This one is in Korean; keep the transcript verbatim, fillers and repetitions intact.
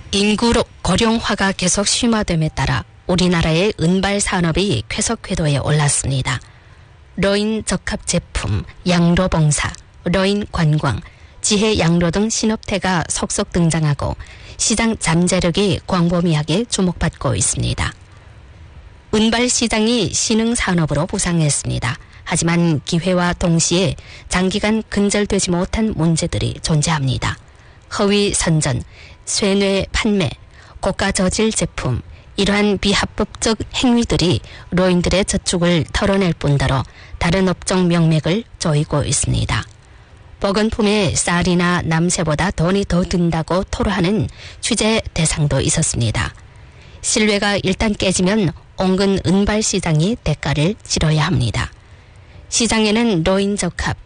인구 고령화가 계속 심화됨에 따라 우리나라의 은발 산업이 쾌속 궤도에 올랐습니다. 러인 적합 제품, 양로봉사, 러인 관광, 지혜 양로 등 신업태가 속속 등장하고 시장 잠재력이 광범위하게 주목받고 있습니다. 은발 시장이 신흥 산업으로 부상했습니다. 하지만 기회와 동시에 장기간 근절되지 못한 문제들이 존재합니다. 허위 선전, 쇠뇌 판매, 고가 저질 제품, 이러한 비합법적 행위들이 로인들의 저축을 털어낼 뿐더러 다른 업종 명맥을 조이고 있습니다. 버건품에 쌀이나 남새보다 돈이 더 든다고 토로하는 취재 대상도 있었습니다. 신뢰가 일단 깨지면 온근 은발 시장이 대가를 치러야 합니다. 시장에는 로인 적합,